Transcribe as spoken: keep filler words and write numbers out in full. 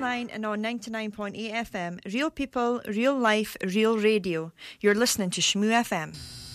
online and on ninety-nine point eight F M. Real people, real life, real radio. You're listening to Shmoo F M.